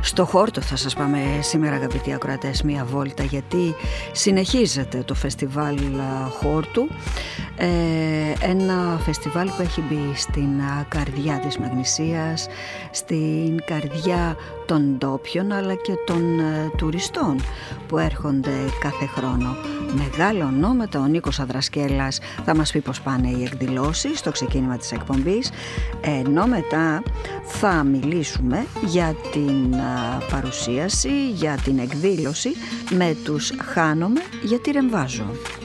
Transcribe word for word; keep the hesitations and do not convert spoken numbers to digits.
Στο χόρτο θα σας πάμε σήμερα, αγαπητοί ακροατές, μία βόλτα, γιατί συνεχίζεται το φεστιβάλ χόρτου, ε, ένα φεστιβάλ που έχει μπει στην καρδιά της Μαγνησίας, στην καρδιά των ντόπιων αλλά και των ε, τουριστών που έρχονται κάθε χρόνο. Μεγάλο ονόματα, ο Νίκος Αδρασκέλας θα μας πει πως πάνε οι εκδηλώσεις στο ξεκίνημα της εκπομπής, ενώ μετά θα μιλήσουμε για την α, παρουσίαση, για την εκδήλωση με τους Χάνομαι γιατί ρεμβάζω.